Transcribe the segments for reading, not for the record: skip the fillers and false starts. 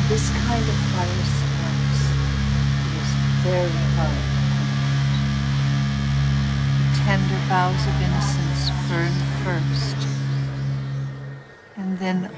This kind of fire sparks. It is very hard to quench. The tender boughs of innocence burn first. And then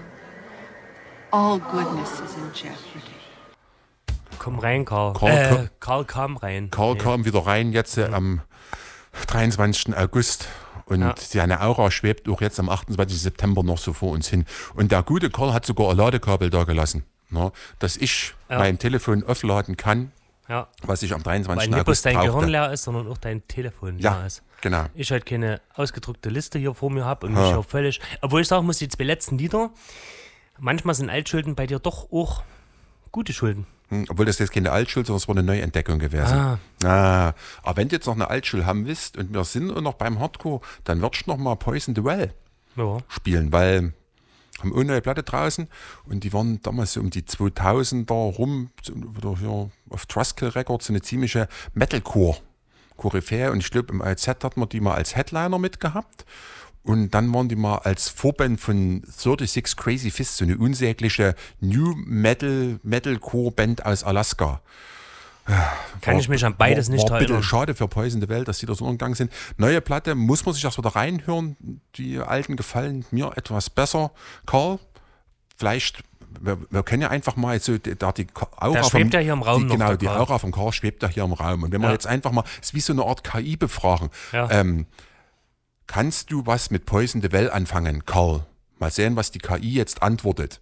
all goodness is in jeopardy. Komm rein, Karl. Karl kam rein. Karl kam wieder rein, jetzt am 23. August. Und seine Aura schwebt auch jetzt am 28. September noch so vor uns hin. Und der gute Karl hat sogar ein Ladekabel da gelassen, ne, dass ich mein Telefon aufladen kann, was ich am 23. Weil nicht August bloß dein brauchte. Gehirn leer ist, sondern auch dein Telefon leer ist. Genau. Ich halt keine ausgedruckte Liste hier vor mir habe und mich auch völlig... Obwohl ich sagen muss, die 2 letzten Lieder, manchmal sind Altschulden bei dir doch auch gute Schulden. Obwohl das jetzt keine Altschule, sondern es war eine Neuentdeckung gewesen. Aber wenn du jetzt noch eine Altschule haben willst und wir sind noch beim Hardcore, dann würdest du noch mal Poison the Well spielen, weil haben eine neue Platte draußen und die waren damals so um die 2000er rum, oder hier auf Trustkill Records, so eine ziemliche Metalcore-Koryphäe und ich glaube im AZ hatten wir die mal als Headliner mitgehabt. Und dann waren die mal als Vorband von 36 Crazy Fists, so eine unsägliche New Metalcore-Band aus Alaska. Kann ich mich an beides nicht erinnern. War bitte erinnern. schade für Poison the Well, dass die da so umgegangen sind. Neue Platte, muss man sich erst wieder reinhören. Die alten gefallen mir etwas besser. Karl, vielleicht, wir können ja einfach mal so, die Aura der schwebt ja hier im Raum Genau, noch, die Aura vom Karl schwebt ja hier im Raum. Und wenn wir jetzt einfach mal, es ist wie so eine Art KI befragen. Kannst du was mit Poison the Well anfangen, Karl? Mal sehen, was die KI jetzt antwortet.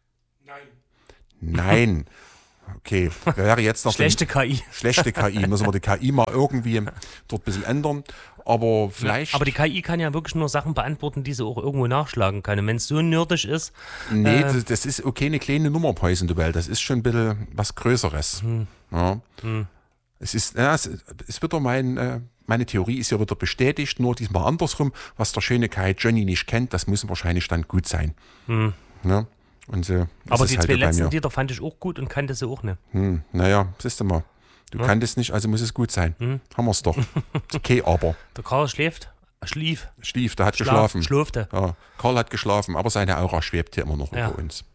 Nein. Okay, wäre jetzt noch schlechte KI. Schlechte KI. Müssen wir die KI mal irgendwie dort ein bisschen ändern. Aber vielleicht... aber die KI kann ja wirklich nur Sachen beantworten, die sie auch irgendwo nachschlagen kann. Und wenn es so nerdig ist... Nee, das ist okay, eine kleine Nummer, Poison the Well. Das ist schon ein bisschen was Größeres. Es ist, es wird doch meine Theorie ist ja wieder bestätigt, nur diesmal andersrum. Was der schöne Kai Johnny nicht kennt, das muss wahrscheinlich dann gut sein. Ja? Und so aber die halt 2 letzten Lieder fand ich auch gut und kannte sie auch nicht. Naja, siehst du mal. Du kanntest nicht, also muss es gut sein. Haben wir es doch. Okay, aber. Der Karl schlief, der hat geschlafen. Schlurfte. Ja, Karl hat geschlafen, aber seine Aura schwebt hier immer noch über uns.